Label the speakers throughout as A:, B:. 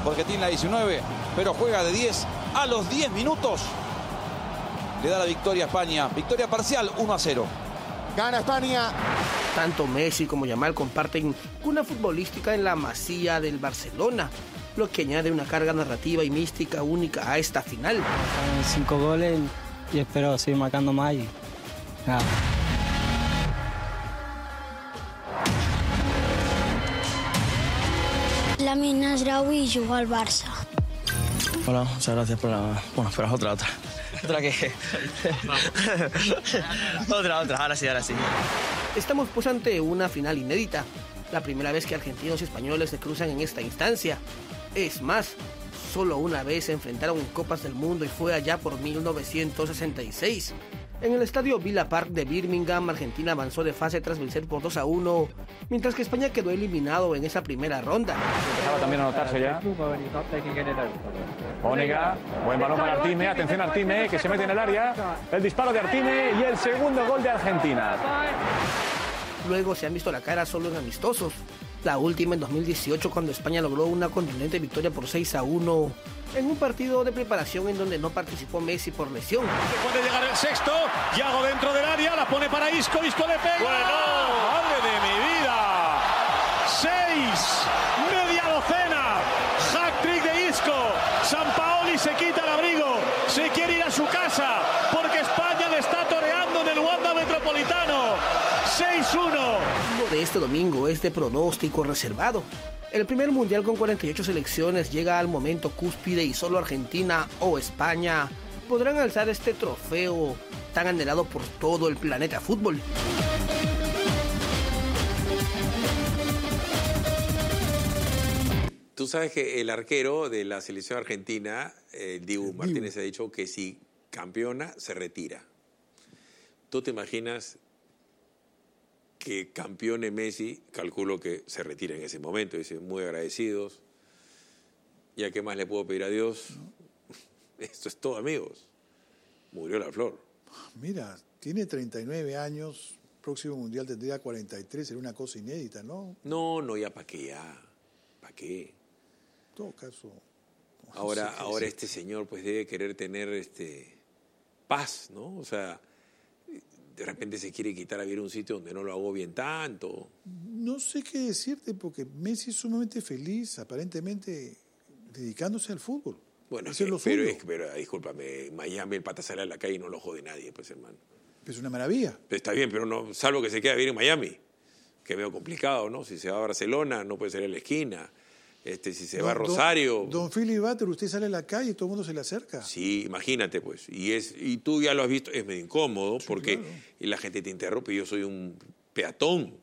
A: porque tiene la 19, pero juega de 10 a los 10 minutos. Le da la victoria a España. Victoria parcial, 1-0.
B: Gana España.
C: Tanto Messi como Yamal comparten una futbolística en la masía del Barcelona, lo que añade una carga narrativa y mística única a esta final.
D: 5 goles y espero seguir marcando más y nada.
E: Lamine Nasraoui juga al Barça.
F: Hola, muchas gracias por la... Bueno, espera, otra. ¿Otra qué? otra, ahora sí.
C: Estamos pues ante una final inédita, la primera vez que argentinos y españoles se cruzan en esta instancia. Es más, solo una vez se enfrentaron en Copas del Mundo y fue allá por 1966. En el estadio Villa Park de Birmingham, Argentina avanzó de fase tras vencer por 2-1, mientras que España quedó eliminado en esa primera ronda.
G: Empezaba también a notarse ya. Ónega, buen balón para Artime, atención Artime, que se mete en el área. El disparo de Artime y el segundo gol de Argentina.
C: Luego se han visto la cara solo en amistosos. La última en 2018, cuando España logró una contundente victoria por 6-1 en un partido de preparación en donde no participó Messi por lesión.
H: Puede llegar el sexto, Yago dentro del área, la pone para Isco le pega. ¡Bueno! ¡Madre de mi vida! 6, media docena, hat-trick de Isco. Sampaoli se quita el abrigo, se quiere ir a su casa, porque España le está toreando en el Wanda Metropolitano. 6-1.
C: Lo de este domingo es de pronóstico reservado. El primer mundial con 48 selecciones llega al momento cúspide y solo Argentina o España podrán alzar este trofeo tan anhelado por todo el planeta fútbol.
I: Tú sabes que el arquero de la selección argentina, Dibu Martínez, ha dicho que si campeona, se retira. ¿Tú te imaginas que campeone Messi? Calculo que se retira en ese momento. Dice, muy agradecidos. ¿Ya qué más le puedo pedir a Dios? No. Esto es todo, amigos. Murió la flor.
B: Mira, tiene 39 años, próximo mundial tendría 43, sería una cosa inédita, ¿no?
I: No, ya para qué, ya. ¿Para qué?
B: En todo caso...
I: Ahora este señor pues debe querer tener paz, ¿no? O sea... De repente se quiere quitar a vivir un sitio donde no lo agobien tanto.
B: No sé qué decirte, porque Messi es sumamente feliz, aparentemente, dedicándose al fútbol.
I: Bueno, pero discúlpame, Miami el pata sale a la calle y no lo jode nadie, pues, hermano.
B: Es una maravilla.
I: Pero está bien, pero no, salvo que se quede a vivir en Miami, que es medio complicado, ¿no? Si se va a Barcelona, no puede salir a la esquina. Si se va a Rosario...
B: Don Philly Butter, usted sale a la calle y todo el mundo se le acerca.
I: Sí, imagínate, pues. Y tú ya lo has visto, es medio incómodo, sí, porque claro. Y la gente te interrumpe y yo soy un peatón.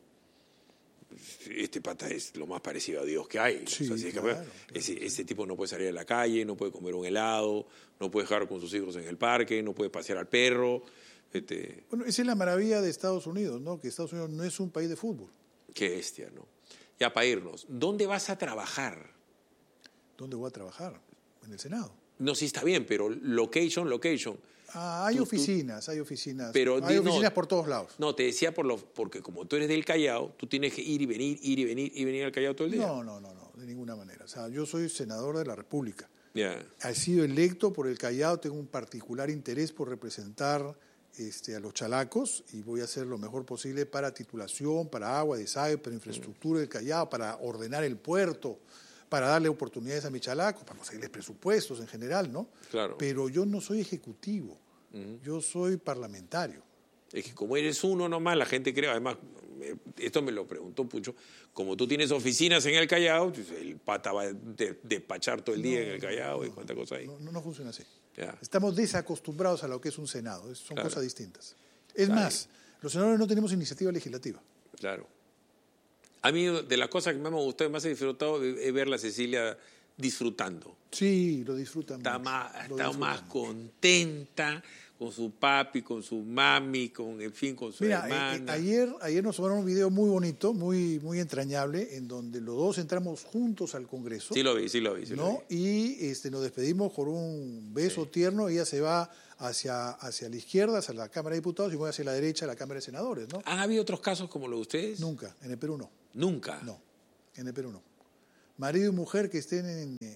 I: Este pata es lo más parecido a Dios que hay.
B: Sí,
I: o sea,
B: claro,
I: ese tipo no puede salir a la calle, no puede comer un helado, no puede jugar con sus hijos en el parque, no puede pasear al perro.
B: Bueno, esa es la maravilla de Estados Unidos, ¿no? Que Estados Unidos no es un país de fútbol.
I: Qué bestia, ¿no? Ya para irnos, ¿dónde vas a trabajar?
B: ¿Dónde voy a trabajar? En el Senado.
I: No, sí está bien, pero location.
B: Hay oficinas.
I: Pero
B: hay oficinas por todos lados.
I: No, te decía porque como tú eres del Callao, tú tienes que ir y venir al Callao todo el día.
B: No, de ninguna manera. O sea, yo soy senador de la República.
I: Yeah.
B: He sido electo por el Callao, tengo un particular interés por representar a los chalacos y voy a hacer lo mejor posible para titulación, para agua, desagüe, para infraestructura del Callao, para ordenar el puerto, para darle oportunidades a mis chalacos, para conseguirles presupuestos en general, ¿no?
I: Claro.
B: Pero yo no soy ejecutivo, yo soy parlamentario.
I: Es que como eres uno nomás, la gente cree, además, esto me lo preguntó Pucho, como tú tienes oficinas en el Callao, el pata va a despachar todo el día en el Callao y cuánta cosa hay.
B: No funciona así.
I: Ya.
B: Estamos desacostumbrados a lo que es un Senado, son
I: claro.
B: cosas distintas. Es más, los senadores no tenemos iniciativa legislativa.
I: Claro. A mí, de las cosas que más me gustó y más he disfrutado, es ver a Cecilia disfrutando.
B: Sí, lo disfrutan
I: Está más contenta con su papi, con su mami, con su hermana.
B: Ayer nos tomaron un video muy bonito, muy entrañable, en donde los dos entramos juntos al Congreso.
I: Sí lo vi.
B: ¿no? Y nos despedimos con un beso tierno. Ella se va hacia la izquierda, hacia la Cámara de Diputados, y voy hacia la derecha, a la Cámara de Senadores, ¿no?
I: ¿Han habido otros casos como los de ustedes?
B: Nunca, en el Perú no.
I: ¿Nunca?
B: No, en el Perú no. Marido y mujer que estén en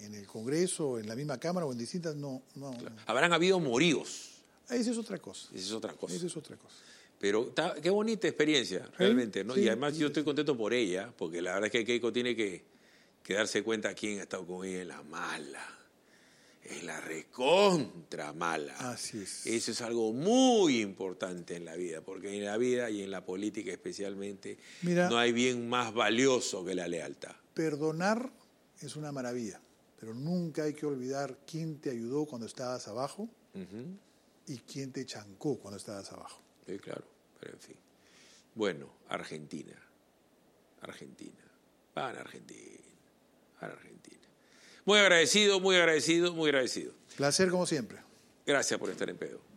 B: Congreso, en la misma Cámara o en distintas, no.
I: Claro. Habrán habido moríos.
B: Esa es otra cosa.
I: Esa es otra cosa.
B: Esa es otra cosa.
I: Pero qué bonita experiencia, realmente, ¿no?
B: Sí,
I: y además
B: sí,
I: yo estoy contento por ella, porque la verdad es que Keiko tiene que darse cuenta quién ha estado con ella en la mala, en la recontra mala.
B: Así es.
I: Eso es algo muy importante en la vida, porque en la vida y en la política especialmente no hay bien más valioso que la lealtad.
B: Perdonar es una maravilla, pero nunca hay que olvidar quién te ayudó cuando estabas abajo y quién te chancó cuando estabas abajo.
I: Sí, claro, pero en fin. Bueno, Argentina. Van a Argentina. Muy agradecido.
B: Placer como siempre.
I: Gracias por estar en Pedo.